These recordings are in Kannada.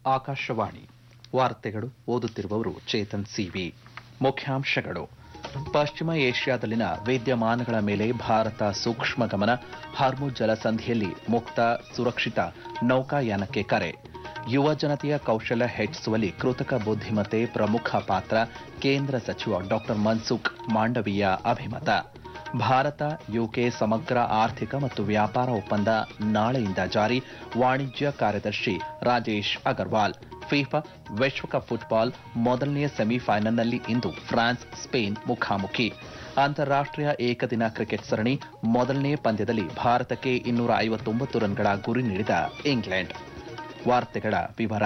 ಆಕಾಶವಾಣಿ ವಾರ್ತೆಗಳು ಓದುತ್ತಿರುವವರು ಚೇತನ್ ಸಿವಿ. ಮುಖ್ಯಾಂಶಗಳು: ಪಶ್ಚಿಮ ಏಷ್ಯಾದಲ್ಲಿನ ವಿದ್ಯಮಾನಗಳ ಮೇಲೆ ಭಾರತ ಸೂಕ್ಷ್ಮ ಗಮನ. ಹಾರ್ಮುಜ್ ಜಲಸಂಧಿಯಲ್ಲಿ ಮುಕ್ತ, ಸುರಕ್ಷಿತ ನೌಕಾಯಾನಕ್ಕೆ ಕರೆ. ಯುವ ಜನತೆಯ ಕೌಶಲ್ಯ ಹೆಚ್ಚಿಸುವಲ್ಲಿ ಕೃತಕ ಬುದ್ಧಿಮತ್ತೆ ಪ್ರಮುಖ ಪಾತ್ರ. ಕೇಂದ್ರ ಸಚಿವ ಡಾ ಮನ್ಸುಖ್ ಮಾಂಡವೀಯ ಅಭಿಮತ. ಭಾರತ ಯುಕೆ ಸಮಗ್ರ ಆರ್ಥಿಕ ಮತ್ತು ವ್ಯಾಪಾರ ಒಪ್ಪಂದ ನಾಳೆಯಿಂದ ಜಾರಿ. ವಾಣಿಜ್ಯ ಕಾರ್ಯದರ್ಶಿ ರಾಜೇಶ್ ಅಗರ್ವಾಲ್. ಫಿಫಾ ವಿಶ್ವಕಪ್ ಫುಟ್ಬಾಲ್ ಮೊದಲನೆಯ ಸೆಮಿಫೈನಲ್ನಲ್ಲಿ ಇಂದು ಫ್ರಾನ್ಸ್ ಸ್ಪೇನ್ ಮುಖಾಮುಖಿ. ಅಂತಾರಾಷ್ಟೀಯ ಏಕದಿನ ಕ್ರಿಕೆಟ್ ಸರಣಿ ಮೊದಲನೇ ಪಂದ್ಯದಲ್ಲಿ ಭಾರತಕ್ಕೆ 259 ರನ್ಗಳ ಗುರಿ ನೀಡಿದ ಇಂಗ್ಲೆಂಡ್. ವಾರ್ತೆಗಳ ವಿವರ.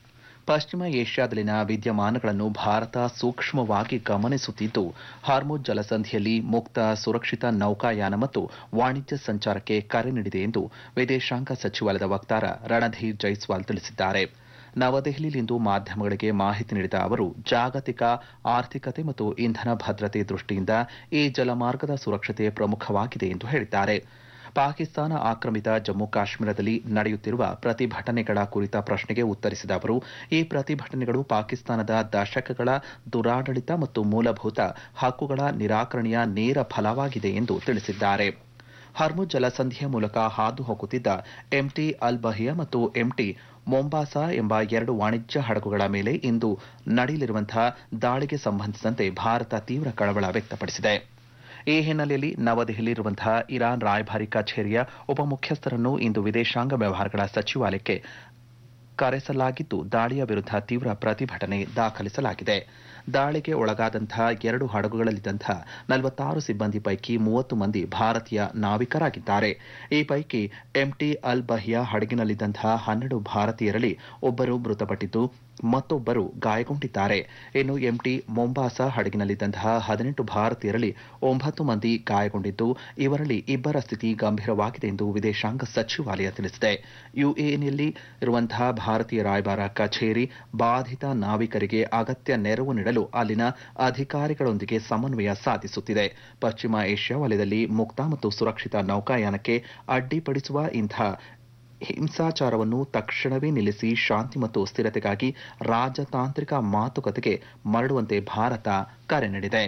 ಪಶ್ಚಿಮ ಏಷ್ಯಾದಲ್ಲಿನ ವಿದ್ಯಮಾನಗಳನ್ನು ಭಾರತ ಸೂಕ್ಷ್ಮವಾಗಿ ಗಮನಿಸುತ್ತಿದ್ದು, ಹಾರ್ಮುಜ್ ಜಲಸಂಧಿಯಲ್ಲಿ ಮುಕ್ತ, ಸುರಕ್ಷಿತ ನೌಕಾಯಾನ ಮತ್ತು ವಾಣಿಜ್ಯ ಸಂಚಾರಕ್ಕೆ ಕರೆ ನೀಡಿದೆ ಎಂದು ವಿದೇಶಾಂಗ ಸಚಿವಾಲಯದ ವಕ್ತಾರ ರಣಧೀರ್ ಜೈಸ್ವಾಲ್ ತಿಳಿಸಿದ್ದಾರೆ. ನವದೆಹಲಿಯಲ್ಲಿಂದು ಮಾಧ್ಯಮಗಳಿಗೆ ಮಾಹಿತಿ ನೀಡಿದ ಅವರು, ಜಾಗತಿಕ ಆರ್ಥಿಕತೆ ಮತ್ತು ಇಂಧನ ಭದ್ರತೆ ದೃಷ್ಟಿಯಿಂದ ಈ ಜಲಮಾರ್ಗದ ಸುರಕ್ಷತೆ ಪ್ರಮುಖವಾಗಿದೆ ಎಂದು ಹೇಳಿದ್ದಾರೆ. ಪಾಕಿಸ್ತಾನ ಆಕ್ರಮಿತ ಜಮ್ಮು ಕಾಶ್ಮೀರದಲ್ಲಿ ನಡೆಯುತ್ತಿರುವ ಪ್ರತಿಭಟನೆಗಳ ಕುರಿತ ಪ್ರಶ್ನೆಗೆ ಉತ್ತರಿಸಿದ ಅವರು, ಈ ಪ್ರತಿಭಟನೆಗಳು ಪಾಕಿಸ್ತಾನದ ದಶಕಗಳ ದುರಾಡಳಿತ ಮತ್ತು ಮೂಲಭೂತ ಹಕ್ಕುಗಳ ನಿರಾಕರಣೆಯ ನೇರ ಫಲವಾಗಿದೆ ಎಂದು ತಿಳಿಸಿದ್ದಾರೆ. ಹರ್ಮುಜ್ ಜಲಸಂಧಿಯ ಮೂಲಕ ಹಾದು ಹೋಗುತ್ತಿದ್ದ ಎಂಟಿ ಅಲ್ ಬಹಿಯಾ ಮತ್ತು ಎಂಟಿ ಮೊಂಬಾಸಾ ಎಂಬ 2 ವಾಣಿಜ್ಯ ಹಡಗುಗಳ ಮೇಲೆ ಇಂದು ನಡೆಯಲಿರುವಂತಹ ದಾಳಿಗೆ ಸಂಬಂಧಿಸಿದಂತೆ ಭಾರತ ತೀವ್ರ ಕಳವಳ ವ್ಯಕ್ತಪಡಿಸಿದೆ. ಈ ಹಿನ್ನೆಲೆಯಲ್ಲಿ ನವದೆಹಲಿಯಲ್ಲಿರುವಂತಹ ಇರಾನ್ ರಾಯಭಾರಿ ಕಚೇರಿಯ ಉಪಮುಖ್ಯಸ್ಥರನ್ನು ಇಂದು ವಿದೇಶಾಂಗ ವ್ಯವಹಾರಗಳ ಸಚಿವಾಲಯಕ್ಕೆ ಕರೆಸಲಾಗಿದ್ದು, ದಾಳಿಯ ವಿರುದ್ಧ ತೀವ್ರ ಪ್ರತಿಭಟನೆ ದಾಖಲಿಸಲಾಗಿದೆ. ದಾಳಿಗೆ ಒಳಗಾದಂತಹ 2 ಹಡಗುಗಳಲ್ಲಿದ್ದಂತಹ 46 ಸಿಬ್ಬಂದಿ ಪೈಕಿ 30 ಮಂದಿ ಭಾರತೀಯ ನಾವಿಕರಾಗಿದ್ದಾರೆ. ಈ ಪೈಕಿ ಎಂಟಿ ಅಲ್ ಬಹಿಯಾ ಹಡಗಿನಲ್ಲಿದ್ದಂತಹ 12 ಭಾರತೀಯರಲ್ಲಿ ಒಬ್ಬರು ಮೃತಪಟ್ಟಿದ್ದು, ಮತ್ತೊಬ್ಬರು ಗಾಯಗೊಂಡಿದ್ದಾರೆ. ಇನ್ನು ಎಂಟಿ ಮೊಂಬಾಸಾ ಹಡಗಿನಲ್ಲಿದ್ದಂತಹ 18 ಭಾರತೀಯರಲ್ಲಿ 9 ಮಂದಿ ಗಾಯಗೊಂಡಿದ್ದು, ಇವರಲ್ಲಿ 2 ಸ್ಥಿತಿ ಗಂಭೀರವಾಗಿದೆ ಎಂದು ವಿದೇಶಾಂಗ ಸಚಿವಾಲಯ ತಿಳಿಸಿದೆ. ಯುಎಇನಲ್ಲಿ ಇರುವಂತಹ ಭಾರತೀಯ ರಾಯಭಾರ ಕಚೇರಿ ಬಾಧಿತ ನಾವಿಕರಿಗೆ ಅಗತ್ಯ ನೆರವು ನೀಡಲು ಅಲ್ಲಿನ ಅಧಿಕಾರಿಗಳೊಂದಿಗೆ ಸಮನ್ವಯ ಸಾಧಿಸುತ್ತಿದೆ. ಪಶ್ಚಿಮ ಏಷ್ಯಾ ವಲಯದಲ್ಲಿ ಮುಕ್ತ ಮತ್ತು ಸುರಕ್ಷಿತ ನೌಕಾಯಾನಕ್ಕೆ ಅಡ್ಡಿಪಡಿಸುವ ಇಂತಹ ಹಿಂಸಾಚಾರವನ್ನು ತಕ್ಷಣವೇ ನಿಲ್ಲಿಸಿ ಶಾಂತಿ ಮತ್ತು ಸ್ಥಿರತೆಗಾಗಿ ರಾಜತಾಂತ್ರಿಕ ಮಾತುಕತೆಗೆ ಮರಳುವಂತೆ ಭಾರತ ಕರೆ ನೀಡಿದೆ.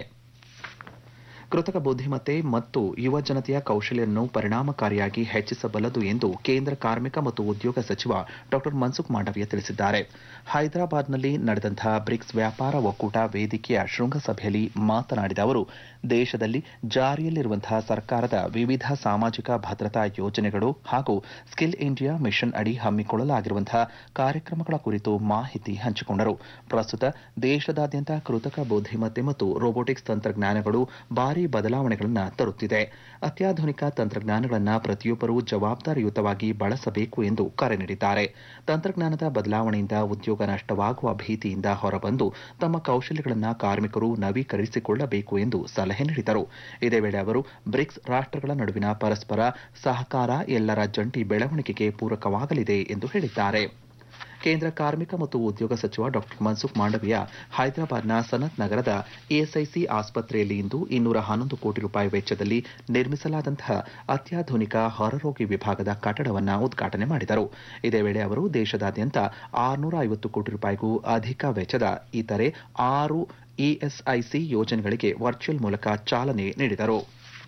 ಕೃತಕ ಬುದ್ಧಿಮತ್ತೆ ಮತ್ತು ಯುವ ಜನತೆಯ ಕೌಶಲ್ಯವನ್ನು ಪರಿಣಾಮಕಾರಿಯಾಗಿ ಹೆಚ್ಚಿಸಬಲ್ಲದು ಎಂದು ಕೇಂದ್ರ ಕಾರ್ಮಿಕ ಮತ್ತು ಉದ್ಯೋಗ ಸಚಿವ ಡಾ ಮನ್ಸುಖ್ ಮಾಂಡವೀಯ ತಿಳಿಸಿದ್ದಾರೆ. ಹೈದರಾಬಾದ್ನಲ್ಲಿ ನಡೆದಂತಹ ಬ್ರಿಕ್ಸ್ ವ್ಯಾಪಾರ ಒಕ್ಕೂಟ ವೇದಿಕೆಯ ಶೃಂಗಸಭೆಯಲ್ಲಿ ಮಾತನಾಡಿದ ಅವರು, ದೇಶದಲ್ಲಿ ಜಾರಿಯಲ್ಲಿರುವಂತಹ ಸರ್ಕಾರದ ವಿವಿಧ ಸಾಮಾಜಿಕ ಭದ್ರತಾ ಯೋಜನೆಗಳು ಹಾಗೂ ಸ್ಕಿಲ್ ಇಂಡಿಯಾ ಮಿಷನ್ ಅಡಿ ಹಮ್ಮಿಕೊಳ್ಳಲಾಗಿರುವಂತಹ ಕಾರ್ಯಕ್ರಮಗಳ ಕುರಿತು ಮಾಹಿತಿ ಹಂಚಿಕೊಂಡರು. ಪ್ರಸ್ತುತ ದೇಶದಾದ್ಯಂತ ಕೃತಕ ಬುದ್ಧಿಮತ್ತೆ ಮತ್ತು ರೋಬೋಟಿಕ್ಸ್ ತಂತ್ರಜ್ಞಾನಗಳು ಭಾರೀ ಬದಲಾವಣೆಗಳನ್ನು ತರುತ್ತಿದೆ. ಅತ್ಯಾಧುನಿಕ ತಂತ್ರಜ್ಞಾನಗಳನ್ನು ಪ್ರತಿಯೊಬ್ಬರೂ ಜವಾಬ್ದಾರಿಯುತವಾಗಿ ಬಳಸಬೇಕು ಎಂದು ಕರೆ ನೀಡಿದ್ದಾರೆ. ತಂತ್ರಜ್ಞಾನದ ಬದಲಾವಣೆಯಿಂದ ಉದ್ಯೋಗ ನಷ್ಟವಾಗುವ ಭೀತಿಯಿಂದ ಹೊರಬಂದು ತಮ್ಮ ಕೌಶಲ್ಯಗಳನ್ನು ಕಾರ್ಮಿಕರು ನವೀಕರಿಸಿಕೊಳ್ಳಬೇಕು ಎಂದು ಸಲಹೆ ನೀಡಿದರು. ಇದೇ ವೇಳೆ ಅವರು ಬ್ರಿಕ್ಸ್ ರಾಷ್ಟ್ರಗಳ ನಡುವಿನ ಪರಸ್ಪರ ಸಹಕಾರ ಎಲ್ಲರ ಜಂಟಿ ಬೆಳವಣಿಗೆಗೆ ಪೂರಕವಾಗಲಿದೆ ಎಂದು ಹೇಳಿದ್ದಾರೆ. ಕೇಂದ್ರ ಕಾರ್ಮಿಕ ಮತ್ತು ಉದ್ಯೋಗ ಸಚಿವ ಡಾ ಮನ್ಸುಖ್ ಮಾಂಡವೀಯ ಹೈದರಾಬಾದ್ನ ಸನತ್ ನಗರದ ಇಎಸ್ಐಸಿ ಆಸ್ಪತ್ರೆಯಲ್ಲಿ ಇಂದು 211 ಕೋಟಿ ರೂಪಾಯಿ ವೆಚ್ಚದಲ್ಲಿ ನಿರ್ಮಿಸಲಾದಂತಹ ಅತ್ಯಾಧುನಿಕ ಹೊರರೋಗಿ ವಿಭಾಗದ ಕಟ್ಟಡವನ್ನು ಉದ್ಘಾಟನೆ ಮಾಡಿದರು. ಇದೇ ವೇಳೆ ಅವರು ದೇಶದಾದ್ಯಂತ 650 ಕೋಟಿ ರೂಪಾಯಿಗೂ ಅಧಿಕ ವೆಚ್ಚದ ಇತರೆ 6 ಇಎಸ್ಐಸಿ ಯೋಜನೆಗಳಿಗೆ ವರ್ಚುವಲ್ ಮೂಲಕ ಚಾಲನೆ ನೀಡಿದರು.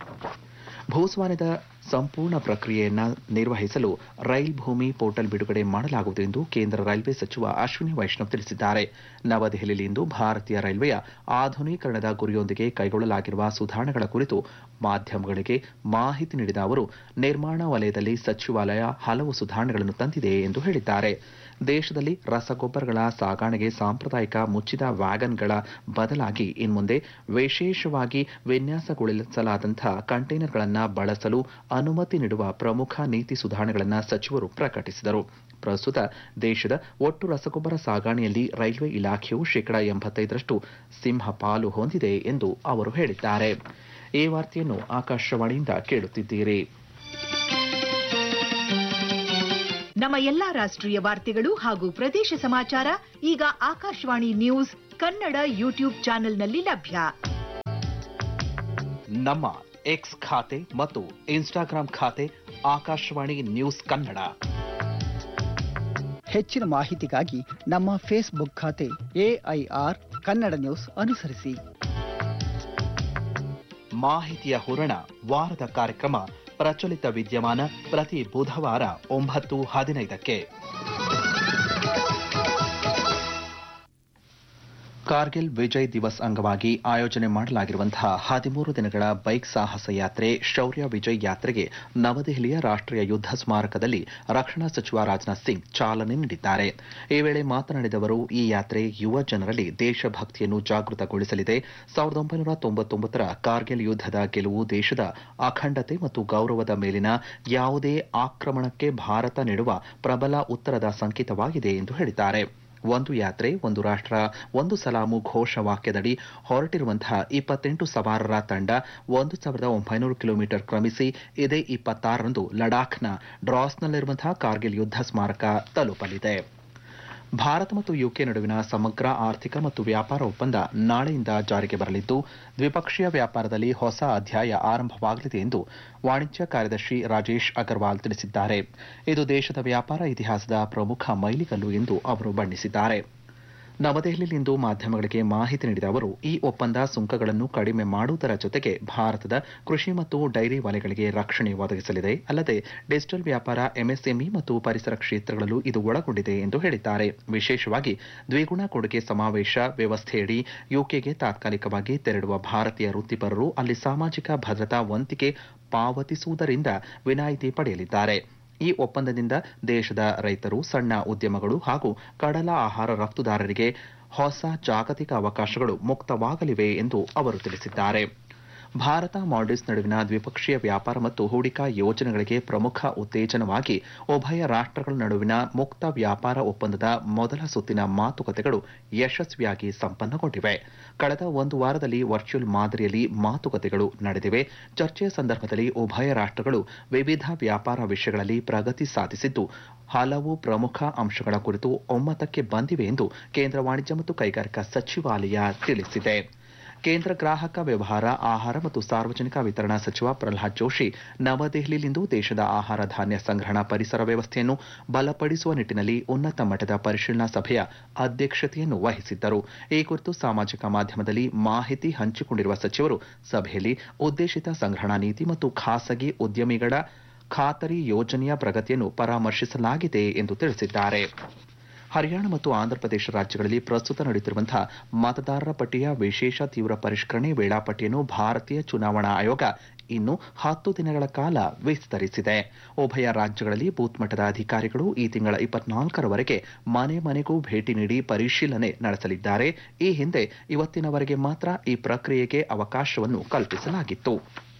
ಭೂಸ್ವಾಮ್ಯದ ಸಂಪೂರ್ಣ ಪ್ರಕ್ರಿಯೆಯನ್ನು ನಿರ್ವಹಿಸಲು ರೈಲ್ ಭೂಮಿ ಪೋರ್ಟಲ್ ಬಿಡುಗಡೆ ಮಾಡಲಾಗುವುದು ಎಂದು ಕೇಂದ್ರ ರೈಲ್ವೆ ಸಚಿವ ಅಶ್ವಿನಿ ವೈಷ್ಣವ್ ತಿಳಿಸಿದ್ದಾರೆ. ನವದೆಹಲಿಯಲ್ಲಿಂದು ಭಾರತೀಯ ರೈಲ್ವೆಯ ಆಧುನೀಕರಣದ ಗುರಿಯೊಂದಿಗೆ ಕೈಗೊಳ್ಳಲಾಗಿರುವ ಸುಧಾರಣೆಗಳ ಕುರಿತು ಮಾಧ್ಯಮಗಳಿಗೆ ಮಾಹಿತಿ ನೀಡಿದ ಅವರು, ನಿರ್ಮಾಣ ವಲಯದಲ್ಲಿ ಸಚಿವಾಲಯ ಹಲವು ಸುಧಾರಣೆಗಳನ್ನು ತಂದಿದೆ ಎಂದು ಹೇಳಿದ್ದಾರೆ. ದೇಶದಲ್ಲಿ ರಸಗೊಬ್ಬರಗಳ ಸಾಗಣೆಗೆ ಸಾಂಪ್ರದಾಯಿಕ ಮುಚ್ಚಿದ ವ್ಯಾಗನ್ಗಳ ಬದಲಾಗಿ ಇನ್ಮುಂದೆ ವಿಶೇಷವಾಗಿ ವಿನ್ಯಾಸಗೊಳಿಸಲಾದಂತಹ ಕಂಟೈನರ್ಗಳನ್ನು ಬಳಸಲು ಅನುಮತಿ ನೀಡುವ ಪ್ರಮುಖ ನೀತಿ ಸುಧಾರಣೆಗಳನ್ನು ಸಚಿವರು ಪ್ರಕಟಿಸಿದರು. ಪ್ರಸ್ತುತ ದೇಶದ ಒಟ್ಟು ರಸಗೊಬ್ಬರ ಸಾಗಣೆಯಲ್ಲಿ ರೈಲ್ವೆ ಇಲಾಖೆಯು 85% ಸಿಂಹಪಾಲು ಹೊಂದಿದೆ ಎಂದು ಅವರು ಹೇಳಿದ್ದಾರೆ. ಈ ವಾರ್ತೆಯನ್ನು ಆಕಾಶವಾಣಿಯಿಂದ ಕೇಳುತ್ತಿದ್ದೀರಿ. ನಮ್ಮ ಎಲ್ಲಾ ರಾಷ್ಟ್ರೀಯ ವಾರ್ತೆಗಳು ಹಾಗೂ ಪ್ರದೇಶ ಸಮಾಚಾರ ಈಗ ಆಕಾಶವಾಣಿ ನ್ಯೂಸ್ ಕನ್ನಡ ಯೂಟ್ಯೂಬ್ ಚಾನೆಲ್ನಲ್ಲಿ ಲಭ್ಯ. ನಮ್ಮ ಎಕ್ಸ್ ಖಾತೆ ಮತ್ತು ಇನ್ಸ್ಟಾಗ್ರಾಂ ಖಾತೆ ಆಕಾಶವಾಣಿ ನ್ಯೂಸ್ ಕನ್ನಡ. ಹೆಚ್ಚಿನ ಮಾಹಿತಿಗಾಗಿ ನಮ್ಮ ಫೇಸ್ಬುಕ್ ಖಾತೆ AIR ಕನ್ನಡ ನ್ಯೂಸ್ ಅನುಸರಿಸಿ. ಮಾಹಿತಿಯ ಹೂರಣ ವಾರದ ಕಾರ್ಯಕ್ರಮ ಪ್ರಚಲಿತ ವಿದ್ಯಮಾನ ಪ್ರತಿ ಬುಧವಾರ 9:15ಕ್ಕೆ. ಕಾರ್ಗಿಲ್ ವಿಜಯ್ ದಿವಸ್ ಅಂಗವಾಗಿ ಆಯೋಜನೆ ಮಾಡಲಾಗಿರುವಂತಹ 13 ದಿನಗಳ ಬೈಕ್ ಸಾಹಸ ಯಾತ್ರೆ ಶೌರ್ಯ ವಿಜಯ್ ಯಾತ್ರೆಗೆ ನವದೆಹಲಿಯ ರಾಷ್ಟ್ರೀಯ ಯುದ್ಧ ಸ್ಮಾರಕದಲ್ಲಿ ರಕ್ಷಣಾ ಸಚಿವ ರಾಜನಾಥ್ ಸಿಂಗ್ ಚಾಲನೆ ನೀಡಿದ್ದಾರೆ. ಈ ವೇಳೆ ಮಾತನಾಡಿದ ಅವರು, ಈ ಯಾತ್ರೆ ಯುವ ಜನರಲ್ಲಿ ದೇಶಭಕ್ತಿಯನ್ನು ಜಾಗೃತಗೊಳಿಸಲಿದೆ. 1999ರ ಕಾರ್ಗಿಲ್ ಯುದ್ಧದ ಗೆಲುವು ದೇಶದ ಅಖಂಡತೆ ಮತ್ತು ಗೌರವದ ಮೇಲಿನ ಯಾವುದೇ ಆಕ್ರಮಣಕ್ಕೆ ಭಾರತ ನೀಡುವ ಪ್ರಬಲ ಉತ್ತರದ ಸಂಕೇತವಾಗಿದೆ ಎಂದು ಹೇಳಿದ್ದಾರೆ. ಒಂದು ಯಾತ್ರೆ ಒಂದು ರಾಷ್ಟ್ರ ಒಂದು ಸಲಾಮು ಘೋಷವಾಕ್ಯದಡಿ ಹೊರಟಿರುವಂತಹ 28 ಸವಾರರ ತಂಡ 1900 ಕಿಲೋಮೀಟರ್ ಕ್ರಮಿಸಿ ಇದೇ 26ರಂದು ಲಡಾಖ್ನ ಡ್ರಾಸ್ನಲ್ಲಿರುವಂತಹ ಕಾರ್ಗಿಲ್ ಯುದ್ಧ ಸ್ಮಾರಕ ತಲುಪಲಿದೆ. ಭಾರತ ಮತ್ತು ಯುಕೆ ನಡುವಿನ ಸಮಗ್ರ ಆರ್ಥಿಕ ಮತ್ತು ವ್ಯಾಪಾರ ಒಪ್ಪಂದ ನಾಳೆಯಿಂದ ಜಾರಿಗೆ ಬರಲಿದ್ದು, ದ್ವಿಪಕ್ಷೀಯ ವ್ಯಾಪಾರದಲ್ಲಿ ಹೊಸ ಅಧ್ಯಾಯ ಆರಂಭವಾಗಲಿದೆ ಎಂದು ವಾಣಿಜ್ಯ ಕಾರ್ಯದರ್ಶಿ ರಾಜೇಶ್ ಅಗರ್ವಾಲ್ ತಿಳಿಸಿದ್ದಾರೆ. ಇದು ದೇಶದ ವ್ಯಾಪಾರ ಇತಿಹಾಸದ ಪ್ರಮುಖ ಮೈಲಿಗಲ್ಲು ಎಂದು ಅವರು ಬಣ್ಣಿಸಿದ್ದಾರೆ. ನವದೆಹಲಿಯಲ್ಲಿಂದು ಮಾಧ್ಯಮಗಳಿಗೆ ಮಾಹಿತಿ ನೀಡಿದ ಅವರು, ಈ ಒಪ್ಪಂದ ಸುಂಕಗಳನ್ನು ಕಡಿಮೆ ಮಾಡುವುದರ ಜೊತೆಗೆ ಭಾರತದ ಕೃಷಿ ಮತ್ತು ಡೈರಿ ವಲಯಗಳಿಗೆ ರಕ್ಷಣೆ ಒದಗಿಸಲಿದೆ. ಅಲ್ಲದೆ ಡಿಜಿಟಲ್ ವ್ಯಾಪಾರ, ಎಂಎಸ್ಎಂಇ ಮತ್ತು ಪರಿಸರ ಕ್ಷೇತ್ರಗಳಲ್ಲೂ ಇದು ಒಳಗೊಂಡಿದೆ ಎಂದು ಹೇಳಿದ್ದಾರೆ. ವಿಶೇಷವಾಗಿ ದ್ವಿಗುಣ ಕೊಡುಗೆ ಸಮಾವೇಶ ವ್ಯವಸ್ಥೆಯಡಿ ಯುಕೆಗೆ ತಾತ್ಕಾಲಿಕವಾಗಿ ತೆರಳುವ ಭಾರತೀಯ ವೃತ್ತಿಪರರು ಅಲ್ಲಿ ಸಾಮಾಜಿಕ ಭದ್ರತಾ ವಂತಿಗೆ ಪಾವತಿಸುವುದರಿಂದ ವಿನಾಯಿತಿ ಪಡೆಯಲಿದ್ದಾರೆ. ಈ ಒಪ್ಪಂದದಿಂದ ದೇಶದ ರೈತರು, ಸಣ್ಣ ಉದ್ಯಮಗಳು ಹಾಗೂ ಕಡಲ ಆಹಾರ ರಫ್ತುದಾರರಿಗೆ ಹೊಸ ಜಾಗತಿಕ ಅವಕಾಶಗಳು ಮುಕ್ತವಾಗಲಿವೆ ಎಂದು ಅವರು ತಿಳಿಸಿದ್ದಾರೆ. ಭಾರತ ಮಾಲ್ಡೀವ್ಸ್ ನಡುವಿನ ದ್ವಿಪಕ್ಷೀಯ ವ್ಯಾಪಾರ ಮತ್ತು ಹೂಡಿಕಾ ಯೋಜನೆಗಳಿಗೆ ಪ್ರಮುಖ ಉತ್ತೇಜನವಾಗಿ ಉಭಯ ರಾಷ್ಟ್ರಗಳ ನಡುವಿನ ಮುಕ್ತ ವ್ಯಾಪಾರ ಒಪ್ಪಂದದ ಮೊದಲ ಸುತ್ತಿನ ಮಾತುಕತೆಗಳು ಯಶಸ್ವಿಯಾಗಿ ಸಂಪನ್ನಗೊಂಡಿವೆ. ಕಳೆದ ಒಂದು ವಾರದಲ್ಲಿ ವರ್ಚುವಲ್ ಮಾದರಿಯಲ್ಲಿ ಮಾತುಕತೆಗಳು ನಡೆದಿವೆ. ಚರ್ಚೆಯ ಸಂದರ್ಭದಲ್ಲಿ ಉಭಯ ರಾಷ್ಟ್ರಗಳು ವಿವಿಧ ವ್ಯಾಪಾರ ವಿಷಯಗಳಲ್ಲಿ ಪ್ರಗತಿ ಸಾಧಿಸಿದ್ದು, ಹಲವು ಪ್ರಮುಖ ಅಂಶಗಳ ಕುರಿತು ಒಮ್ಮತಕ್ಕೆ ಬಂದಿವೆ ಎಂದು ಕೇಂದ್ರ ವಾಣಿಜ್ಯ ಮತ್ತು ಕೈಗಾರಿಕಾ ಸಚಿವಾಲಯ ತಿಳಿಸಿದೆ. ಕೇಂದ್ರ ಗ್ರಾಹಕ ವ್ಯವಹಾರ, ಆಹಾರ ಮತ್ತು ಸಾರ್ವಜನಿಕ ವಿತರಣಾ ಸಚಿವ ಪ್ರಹ್ಲಾದ್ ಜೋಶಿ ನವದೆಹಲಿಯಲ್ಲಿಂದು ದೇಶದ ಆಹಾರ ಧಾನ್ಯ ಸಂಗ್ರಹಣಾ ಪರಿಸರ ವ್ಯವಸ್ಥೆಯನ್ನು ಬಲಪಡಿಸುವ ನಿಟ್ಟಿನಲ್ಲಿ ಉನ್ನತ ಮಟ್ಟದ ಪರಿಶೀಲನಾ ಸಭೆಯ ಅಧ್ಯಕ್ಷತೆಯನ್ನು ವಹಿಸಿದ್ದರು. ಈ ಕುರಿತು ಸಾಮಾಜಿಕ ಮಾಧ್ಯಮದಲ್ಲಿ ಮಾಹಿತಿ ಹಂಚಿಕೊಂಡಿರುವ ಸಚಿವರು, ಸಭೆಯಲ್ಲಿ ಉದ್ದೇಶಿತ ಸಂಗ್ರಹಣಾ ನೀತಿ ಮತ್ತು ಖಾಸಗಿ ಉದ್ಯಮಿಗಳ ಖಾತರಿ ಯೋಜನೆಯ ಪ್ರಗತಿಯನ್ನು ಪರಾಮರ್ಶಿಸಲಾಗಿದೆ ಎಂದು ತಿಳಿಸಿದ್ದಾರೆ. ಹರಿಯಾಣ ಮತ್ತು ಆಂಧ್ರಪ್ರದೇಶ ರಾಜ್ಯಗಳಲ್ಲಿ ಪ್ರಸ್ತುತ ನಡೆಯುತ್ತಿರುವಂತಹ ಮತದಾರರ ಪಟ್ಟಿಯ ವಿಶೇಷ ತೀವ್ರ ಪರಿಷ್ಕರಣೆ ವೇಳಾಪಟ್ಟಿಯನ್ನು ಭಾರತೀಯ ಚುನಾವಣಾ ಆಯೋಗ ಇನ್ನು 10 ದಿನಗಳ ಕಾಲ ವಿಸ್ತರಿಸಿದೆ. ಉಭಯ ರಾಜ್ಯಗಳಲ್ಲಿ ಬೂತ್ ಮಟ್ಟದ ಅಧಿಕಾರಿಗಳು ಈ ತಿಂಗಳ 24ರವರೆಗೆ ಮನೆ ಮನೆಗೂ ಭೇಟಿ ನೀಡಿ ಪರಿಶೀಲನೆ ನಡೆಸಲಿದ್ದಾರೆ. ಈ ಹಿಂದೆ ಇವತ್ತಿನವರೆಗೆ ಮಾತ್ರ ಈ ಪ್ರಕ್ರಿಯೆಗೆ ಅವಕಾಶವನ್ನು ಕಲ್ಪಿಸಲಾಗಿತ್ತು.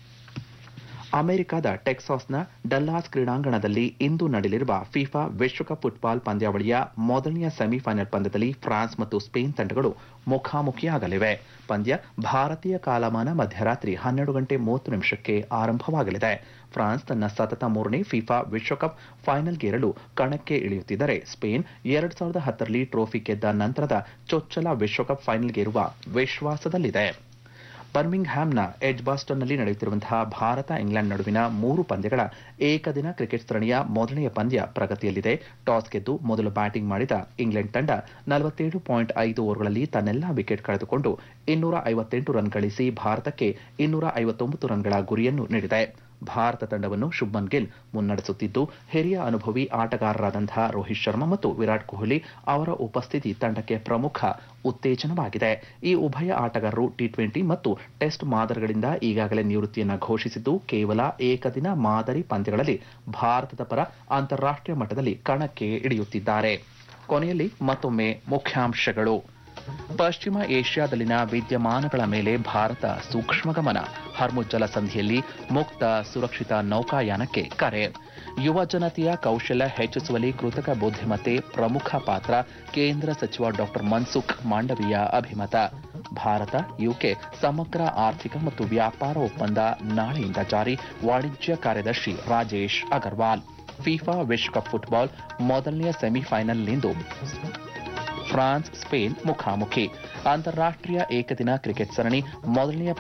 ಅಮೆರಿಕದ ಟೆಕ್ಸಾಸ್ನ ಡಲ್ಲಾಸ್ ಕ್ರೀಡಾಂಗಣದಲ್ಲಿ ಇಂದು ನಡೆಯಲಿರುವ ಫಿಫಾ ವಿಶ್ವಕಪ್ ಫುಟ್ಬಾಲ್ ಪಂದ್ಯಾವಳಿಯ ಮೊದಲನೆಯ ಸೆಮಿಫೈನಲ್ ಪಂದ್ಯದಲ್ಲಿ ಫ್ರಾನ್ಸ್ ಮತ್ತು ಸ್ಪೇನ್ ತಂಡಗಳು ಮುಖಾಮುಖಿಯಾಗಲಿವೆ. ಪಂದ್ಯ ಭಾರತೀಯ ಕಾಲಮಾನ ಮಧ್ಯರಾತ್ರಿ 12:30 ಆರಂಭವಾಗಲಿದೆ. ಫ್ರಾನ್ಸ್ ತನ್ನ ಸತತ 3ನೇ ಫಿಫಾ ವಿಶ್ವಕಪ್ ಫೈನಲ್ಗೇರಲು ಕಣಕ್ಕೆ ಇಳಿಯುತ್ತಿದ್ದರೆ, ಸ್ಪೇನ್ 2010ರಲ್ಲಿ ಟ್ರೋಫಿ ಗೆದ್ದ ನಂತರದ ಚೊಚ್ಚಲ ವಿಶ್ವಕಪ್ ಫೈನಲ್ಗೇರುವ ವಿಶ್ವಾಸದಲ್ಲಿದೆ. ಬರ್ಮಿಂಗ್ಹ್ಯಾಮ್ನ ಎಡ್ಜ್ಬಾಸ್ಟನ್ನಲ್ಲಿ ನಡೆಯುತ್ತಿರುವಂತಹ ಭಾರತ ಇಂಗ್ಲೆಂಡ್ ನಡುವಿನ 3 ಪಂದ್ಯಗಳ ಏಕದಿನ ಕ್ರಿಕೆಟ್ ಸರಣಿಯ ಮೊದಲನೆಯ ಪಂದ್ಯ ಪ್ರಗತಿಯಲ್ಲಿದೆ. ಟಾಸ್ ಗೆದ್ದು ಮೊದಲು ಬ್ಯಾಟಿಂಗ್ ಮಾಡಿದ ಇಂಗ್ಲೆಂಡ್ ತಂಡ 47.5 ಓವರ್ಗಳಲ್ಲಿ ತನ್ನೆಲ್ಲಾ ವಿಕೆಟ್ ಕಳೆದುಕೊಂಡು 258 ರನ್ ಗಳಿಸಿ ಭಾರತಕ್ಕೆ 259 ರನ್ಗಳ ಗುರಿಯನ್ನು ನೀಡಿದೆ. ಭಾರತ ತಂಡವನ್ನು ಶುಭ್ಮನ್ ಗಿಲ್ ಮುನ್ನಡೆಸುತ್ತಿದ್ದು, ಹಿರಿಯ ಅನುಭವಿ ಆಟಗಾರರಾದಂತಹ ರೋಹಿತ್ ಶರ್ಮಾ ಮತ್ತು ವಿರಾಟ್ ಕೊಹ್ಲಿ ಅವರ ಉಪಸ್ಥಿತಿ ತಂಡಕ್ಕೆ ಪ್ರಮುಖ ಉತ್ತೇಜನವಾಗಿದೆ. ಈ ಉಭಯ ಆಟಗಾರರು ಟಿ20 ಮತ್ತು ಟೆಸ್ಟ್ ಮಾದರಿಗಳಿಂದ ಈಗಾಗಲೇ ನಿವೃತ್ತಿಯನ್ನು ಘೋಷಿಸಿದ್ದು, ಕೇವಲ ಏಕದಿನ ಮಾದರಿ ಪಂದ್ಯಗಳಲ್ಲಿ ಭಾರತದ ಪರ ಅಂತಾರಾಷ್ಟ್ರೀಯ ಮಟ್ಟದಲ್ಲಿ ಕಣಕ್ಕೆ ಇಳಿಯುತ್ತಿದ್ದಾರೆ. ಕೊನೆಯಲ್ಲಿ ಮತ್ತೊಮ್ಮೆ ಮುಖ್ಯಾಂಶಗಳು. ಪಶ್ಚಿಮ ಏಷ್ಯಾದಲ್ಲಿನ ವಿದ್ಯಮಾನಗಳ ಮೇಲೆ ಭಾರತ ಸೂಕ್ಷ್ಮ ಗಮನ. ಹರ್ಮುಜ್ ಜಲಸಂಧಿಯಲ್ಲಿ ಮುಕ್ತ ಸುರಕ್ಷಿತ ನೌಕಾಯಾನಕ್ಕೆ ಕರೆ. ಯುವ ಜನತೆಯ ಕೌಶಲ್ಯ ಹೆಚ್ಚಿಸುವಲ್ಲಿ ಕೃತಕ ಬುದ್ಧಿಮತ್ತೆ ಪ್ರಮುಖ ಪಾತ್ರ. ಕೇಂದ್ರ ಸಚಿವ ಡಾ ಮನ್ಸುಖ್ ಮಾಂಡವೀಯ ಅಭಿಮತ. ಭಾರತ ಯುಕೆ ಸಮಗ್ರ ಆರ್ಥಿಕ ಮತ್ತು ವ್ಯಾಪಾರ ಒಪ್ಪಂದ ನಾಳೆಯಿಂದ ಜಾರಿ. ವಾಣಿಜ್ಯ ಕಾರ್ಯದರ್ಶಿ ರಾಜೇಶ್ ಅಗರ್ವಾಲ್. ಫಿಫಾ ವಿಶ್ವಕಪ್ ಫುಟ್ಬಾಲ್ ಮೊದಲನೆಯ ಸೆಮಿಫೈನಲ್ನಿಂದು ಫ್ರಾನ್ಸ್ ಸ್ಪೇನ್ ಮುಖಾಮುಖಿ. ಅಂತಾರಾಷ್ಟ್ರೀಯ ಏಕದಿನ ಕ್ರಿಕೆಟ್ ಸರಣಿ ಮೊದಲನೆಯ